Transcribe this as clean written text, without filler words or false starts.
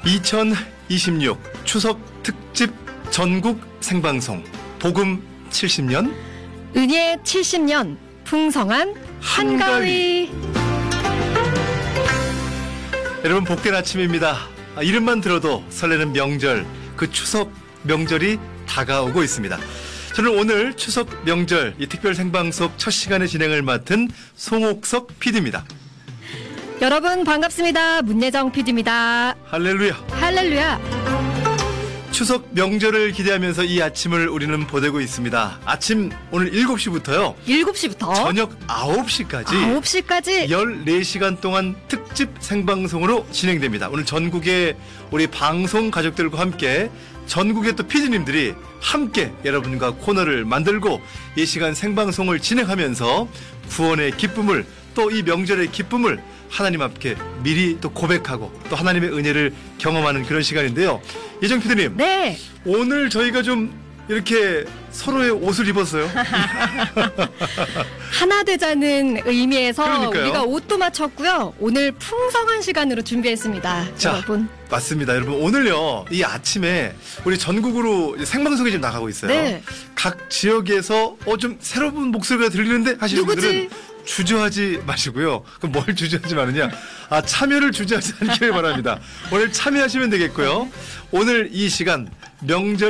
2026 추석 특집 전국 생방송 복음 70년 은예 70년 풍성한 한가위. 여러분 복된 아침입니다. 이름만 들어도 설레는 명절, 그 추석 명절이 다가오고 있습니다. 저는 오늘 추석 명절 이 특별 생방송 첫 시간의 진행을 맡은 송옥석 PD입니다. 여러분 반갑습니다. 문예정 PD입니다. 할렐루야. 할렐루야. 추석 명절을 기대하면서 이 아침을 우리는 보내고 있습니다. 아침 오늘 7시부터요. 7시부터 저녁 9시까지 9시까지 14시간 동안 특집 생방송으로 진행됩니다. 오늘 전국의 우리 방송 가족들과 함께 전국의 또 PD님들이 함께 여러분과 코너를 만들고 이 시간 생방송을 진행하면서 구원의 기쁨을 또 이 명절의 기쁨을 하나님 앞에 미리 또 고백하고 또 하나님의 은혜를 경험하는 그런 시간인데요. 예정 PD님. 네. 오늘 저희가 좀 이렇게 서로의 옷을 입었어요. 하나 되자는 의미에서 그러니까요. 우리가 옷도 맞췄고요. 오늘 풍성한 시간으로 준비했습니다. 자, 여러분. 맞습니다. 여러분 오늘요 이 아침에 우리 전국으로 사생방송이 지금 나가고 있어요. 네. 각 지역에서 좀 새로운 목소리가 들리는데 하시는 누구지? 분들은 주저하지 마시고요. 그럼 뭘 주저하지 마느냐? 참여를 주저하지 않기를 바랍니다. 오늘 참여하시면 되겠고요. 오늘 이 시간 명절